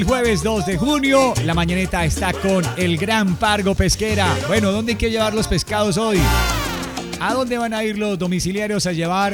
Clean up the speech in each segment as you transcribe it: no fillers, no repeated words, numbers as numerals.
Jueves 2 de junio, la mañaneta está con el Gran Pargo Pesquera. Bueno, ¿dónde hay que llevar los pescados hoy? ¿A dónde van a ir los domiciliarios a llevar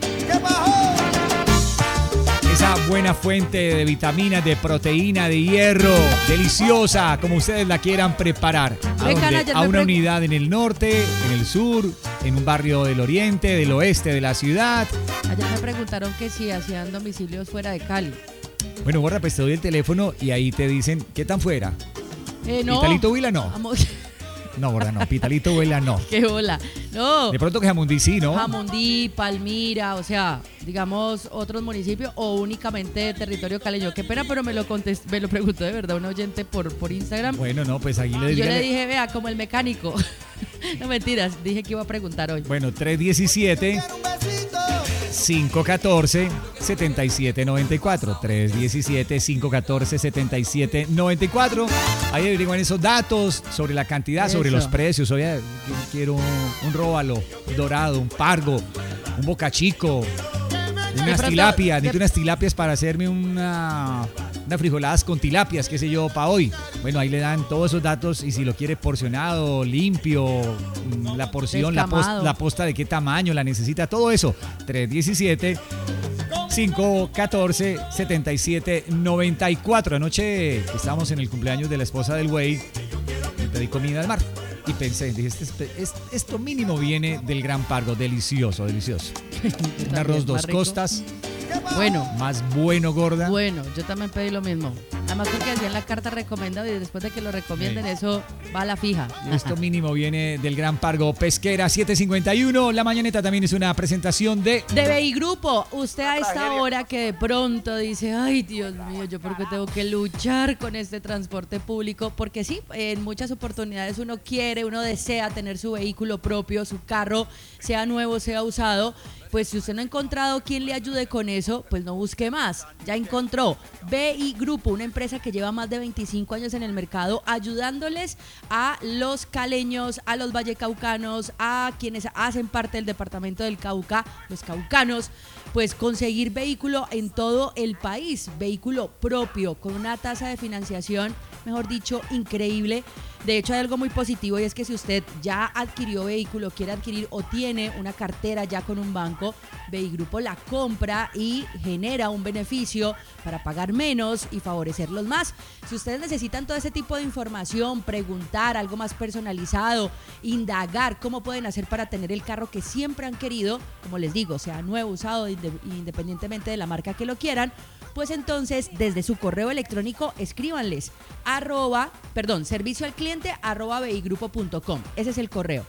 esa buena fuente de vitaminas, de proteína, de hierro, deliciosa, como ustedes la quieran preparar? ¿A una unidad en el norte, en el sur, en un barrio del oriente, del oeste de la ciudad? Ayer me preguntaron que si hacían domicilios fuera de Cali. Bueno, Gorda, pues te doy el teléfono y ahí te dicen, ¿qué tan fuera? No. ¿Pitalito Huila no? No, Gorda, no. Pitalito Huila no. ¡Qué bola! No. De pronto que Jamundí sí, ¿no? Jamundí, Palmira, o sea, digamos, otros municipios o únicamente territorio caleño. Qué pena, pero me lo preguntó de verdad un oyente por Instagram. Bueno, no, pues ahí le Yo le dije, vea, como el mecánico. No mentiras, dije que iba a preguntar hoy. Bueno, 317 514-7794. 317-514-7794. Ahí averiguan esos datos sobre la cantidad, sobre los precios. Oye, quiero un róbalo dorado, un pargo, un bocachico, unas tilapias. Necesito unas tilapias para hacerme unas frijoladas con tilapias, qué sé yo, para hoy. Bueno, ahí le dan todos esos datos y si lo quiere porcionado, limpio, la porción, la posta de qué tamaño la necesita, todo eso. 317-514-7794. Anoche estábamos en el cumpleaños de la esposa del güey y pedí comida al mar. Y pensé, dije, esto mínimo viene del Gran Pargo, delicioso, delicioso. Un arroz dos costas. Bueno. Más bueno, Gorda. Bueno, yo también pedí lo mismo. Además porque hacían la carta recomendada y después de que lo recomienden, eso va a la fija. Esto mínimo viene del Gran Pargo Pesquera. 7:51. La mañaneta también es una presentación de BI Grupo. Usted a esta hora que de pronto dice, ay, Dios mío, ¿yo por qué tengo que luchar con este transporte público? Porque sí, en muchas oportunidades uno desea tener su vehículo propio, su carro, sea nuevo, sea usado. Pues si usted no ha encontrado quien le ayude con eso, pues no busque más. Ya encontró BI Grupo, una empresa que lleva más de 25 años en el mercado ayudándoles a los caleños, a los vallecaucanos, a quienes hacen parte del departamento del Cauca, los caucanos, pues conseguir vehículo en todo el país, vehículo propio, con una tasa de financiación, mejor dicho, increíble. De hecho, hay algo muy positivo y es que si usted ya adquirió vehículo, quiere adquirir o tiene una cartera ya con un banco, BI Grupo la compra y genera un beneficio para pagar menos y favorecerlos más. Si ustedes necesitan todo ese tipo de información, preguntar algo más personalizado, indagar cómo pueden hacer para tener el carro que siempre han querido, como les digo, sea nuevo, usado, independientemente de la marca que lo quieran, pues entonces desde su correo electrónico escríbanles servicioalcliente@bigrupo.com. Ese es el correo,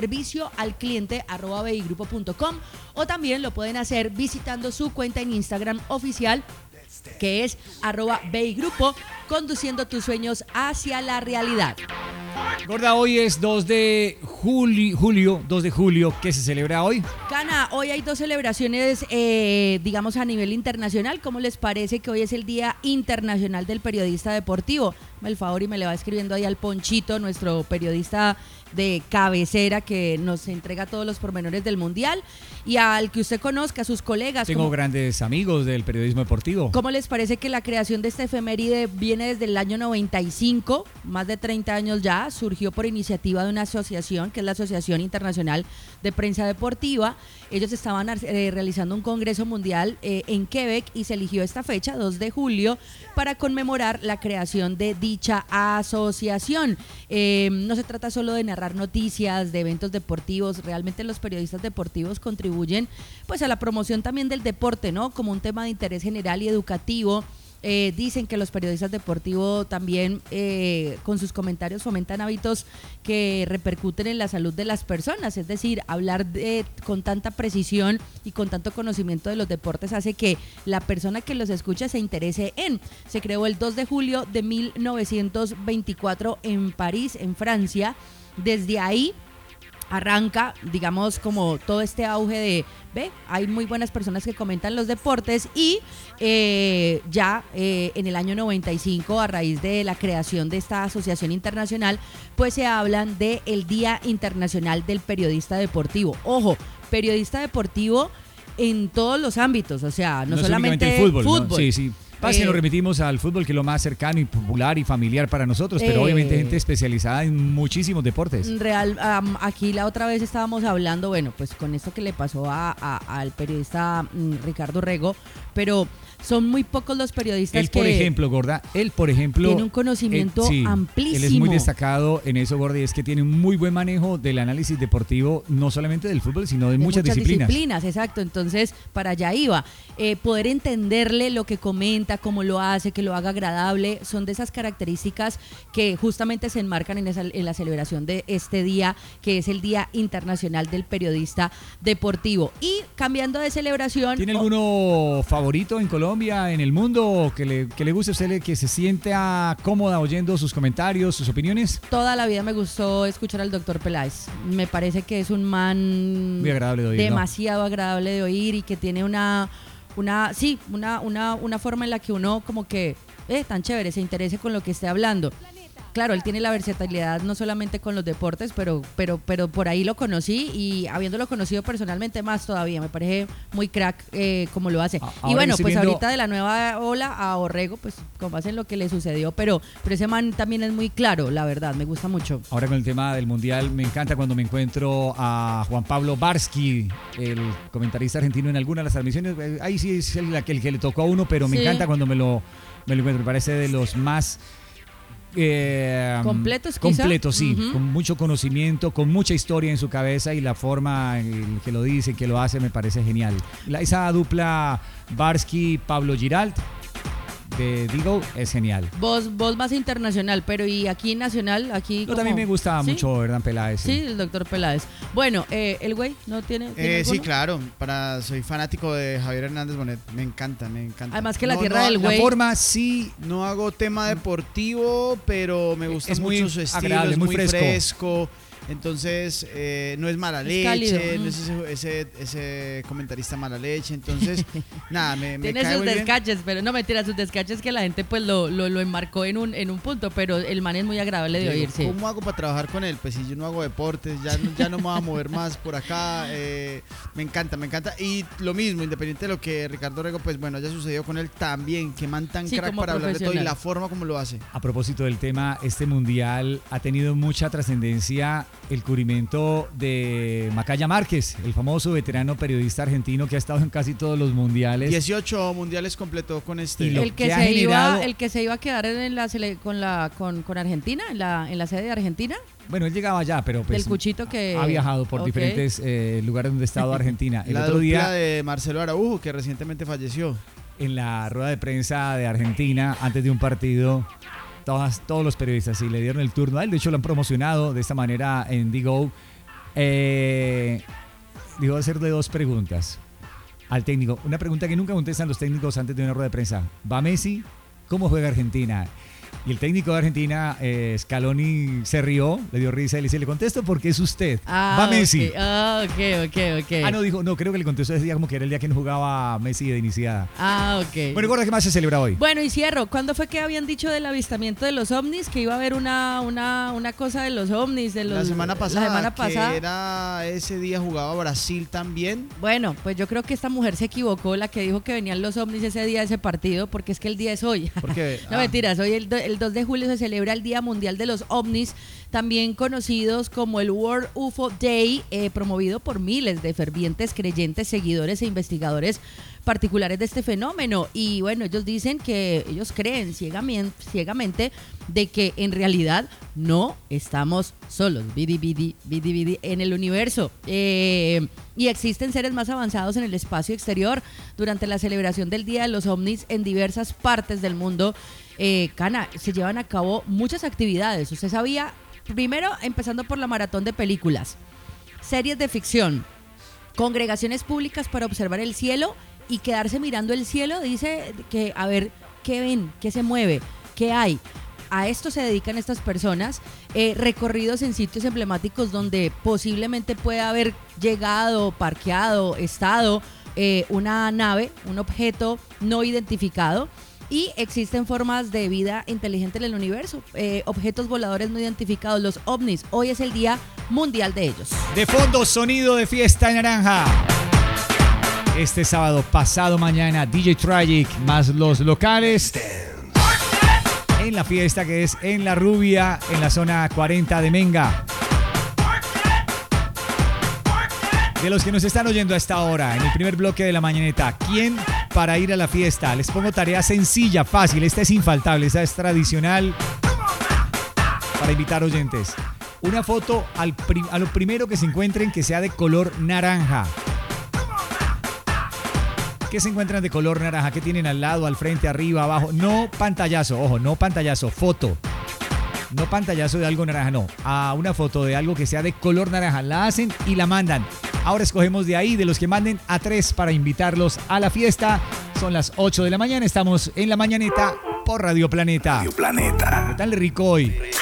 servicioalcliente@bigrupo.com, o también lo pueden hacer visitando su cuenta en Instagram oficial, que es @BIGrupo, conduciendo tus sueños hacia la realidad. Gorda, hoy es 2 de julio, ¿qué se celebra hoy? Cana, hoy hay dos celebraciones, digamos a nivel internacional. ¿Cómo les parece que hoy es el Día Internacional del Periodista Deportivo? Me el favor y me le va escribiendo ahí al Ponchito, nuestro periodista de cabecera que nos entrega todos los pormenores del Mundial, y al que usted conozca, a sus colegas. Tengo grandes amigos del periodismo deportivo. ¿Cómo les parece que la creación de esta efeméride viene desde el año 95, más de 30 años ya? Surgió por iniciativa de una asociación, que es la Asociación Internacional de Prensa Deportiva. Ellos estaban realizando un congreso mundial en Quebec y se eligió esta fecha, 2 de julio, para conmemorar la creación de dicha asociación. No se trata solo de narrar noticias, de eventos deportivos. Realmente los periodistas deportivos contribuyen pues a la promoción también del deporte, ¿no? Como un tema de interés general y educativo. Dicen que los periodistas deportivos también con sus comentarios fomentan hábitos que repercuten en la salud de las personas, es decir, hablar con tanta precisión y con tanto conocimiento de los deportes hace que la persona que los escucha se interese en. Se creó el 2 de julio de 1924 en París, en Francia. Desde ahí arranca, digamos, como todo este auge de, hay muy buenas personas que comentan los deportes y en el año 95, a raíz de la creación de esta asociación internacional, pues se hablan del Día Internacional del Periodista Deportivo. Ojo, periodista deportivo en todos los ámbitos, o sea, no solamente el fútbol. ¿No? Sí. Pasa que nos remitimos al fútbol, que es lo más cercano y popular y familiar para nosotros, pero obviamente gente especializada en muchísimos deportes. Aquí la otra vez estábamos hablando, bueno, pues con esto que le pasó al periodista Ricardo Rego, pero son muy pocos los periodistas él, por ejemplo, Gorda, tiene un conocimiento amplísimo. Él es muy destacado en eso, Gorda, y es que tiene un muy buen manejo del análisis deportivo, no solamente del fútbol, sino de muchas disciplinas. Exacto, entonces para allá iba. Poder entenderle lo que comenta, cómo lo hace, que lo haga agradable, son de esas características que justamente se enmarcan en la celebración de este día, que es el Día Internacional del Periodista Deportivo. Y cambiando de celebración... ¿Tiene alguno favorito en Colombia, en el mundo, que le guste a usted, que se sienta cómoda oyendo sus comentarios, sus opiniones? Toda la vida me gustó escuchar al doctor Peláez. Me parece que es un man muy agradable de oír, demasiado agradable de oír y que tiene una forma en la que uno como que tan chévere, se interese con lo que esté hablando. Claro, él tiene la versatilidad no solamente con los deportes, pero por ahí lo conocí y habiéndolo conocido personalmente más todavía, me parece muy crack como lo hace. Y bueno, pues ahorita de la nueva ola a Orrego, pues como hacen lo que le sucedió, pero ese man también es muy claro, la verdad, me gusta mucho. Ahora con el tema del Mundial, me encanta cuando me encuentro a Juan Pablo Barsky, el comentarista argentino en alguna de las transmisiones. Ahí sí es el que le tocó a uno, pero me encanta cuando me lo encuentro, me parece de los más... completos, sí, con mucho conocimiento, con mucha historia en su cabeza, y la forma en que lo dice, que lo hace, me parece genial. Esa dupla Barsky-Pablo Giralt de Digo es genial. Vos más internacional, pero y aquí nacional, aquí no, también me gusta mucho, ¿verdad, Peláez? Sí, el doctor Peláez. Bueno, el güey no tiene sí, claro, soy fanático de Javier Hernández Bonet, me encanta. Además que la tierra del güey. La forma sí. No hago tema deportivo, pero me gusta mucho su estilo, agradable, es muy fresco. Entonces, no es mala leche, no es ese comentarista mala leche. Entonces, nada, me tiene cae sus muy descaches, bien. pero no mentira, sus descaches que la gente pues lo enmarcó en un punto, pero el man es muy agradable de oírse. ¿Cómo hago para trabajar con él? Pues si yo no hago deportes, ya no me voy a mover más por acá. Me encanta. Y lo mismo, independiente de lo que Ricardo Rego, pues bueno, haya sucedido con él también, que man tan crack para hablar de todo y la forma como lo hace. A propósito del tema, este mundial ha tenido mucha trascendencia el cubrimiento de Macaya Márquez, el famoso veterano periodista argentino que ha estado en casi todos los mundiales. 18 mundiales completó con este. Y el que se iba a quedar con Argentina, en la sede de Argentina. Bueno, él llegaba allá, pero pues el cuchito que ha viajado por diferentes lugares donde ha estado Argentina. El la otro día de Marcelo Araujo, que recientemente falleció. En la rueda de prensa de Argentina, antes de un partido, todos los periodistas le dieron el turno a él. De hecho, lo han promocionado de esta manera en Digo. Digo hacerle dos preguntas al técnico. Una pregunta que nunca contestan los técnicos antes de una rueda de prensa. ¿Va Messi? ¿Cómo juega Argentina? Y el técnico de Argentina, Scaloni, se rió, le dio risa y le dice, le contesto porque es usted. Va Messi. Ok. No, dijo, no, creo que le contestó ese día como que era el día que no jugaba Messi de iniciada. Ok. Bueno, Gorda, ¿qué más se celebra hoy? Bueno, y cierro. ¿Cuándo fue que habían dicho del avistamiento de los ovnis? Que iba a haber una cosa de los ovnis. La semana pasada. Que era ese día jugaba Brasil también. Bueno, pues yo creo que esta mujer se equivocó, la que dijo que venían los ovnis ese día de ese partido, porque es que el día es hoy. ¿Por qué? No, mentiras, hoy el 2 de julio se celebra el Día Mundial de los OVNIs, también conocidos como el World UFO Day, promovido por miles de fervientes creyentes, seguidores e investigadores particulares de este fenómeno. Y bueno, ellos dicen que ellos creen ciegamente de que en realidad no estamos solos, bidi en el universo. Y existen seres más avanzados en el espacio exterior. Durante la celebración del Día de los OVNIs en diversas partes del mundo, Cana, se llevan a cabo muchas actividades. Usted sabía, primero empezando por la maratón de películas, series de ficción, congregaciones públicas para observar el cielo y quedarse mirando el cielo. Dice que a ver qué ven, qué se mueve, qué hay. A esto se dedican estas personas, recorridos en sitios emblemáticos donde posiblemente pueda haber llegado, parqueado, estado una nave, un objeto no identificado. Y existen formas de vida inteligente en el universo, objetos voladores no identificados, los ovnis. Hoy es el Día Mundial de ellos. De fondo, sonido de fiesta en naranja. Este sábado, pasado mañana, DJ Tragic más los locales en la fiesta que es en La Rubia, en la zona 40 de Menga. De los que nos están oyendo a esta hora, en el primer bloque de la mañaneta, ¿quién para ir a la fiesta? Les pongo tarea sencilla, fácil, esta es infaltable, esta es tradicional para invitar oyentes. Una foto a lo primero que se encuentren que sea de color naranja. ¿Qué se encuentran de color naranja? ¿Qué tienen al lado, al frente, arriba, abajo? No pantallazo, ojo, no pantallazo, foto. No pantallazo de algo naranja, no. A una foto de algo que sea de color naranja. La hacen y la mandan. Ahora escogemos de ahí, de los que manden a 3 para invitarlos a la fiesta. Son las 8 de la mañana, estamos en La Mañaneta por Radio Planeta. Radio Planeta. ¿Qué tal de rico hoy?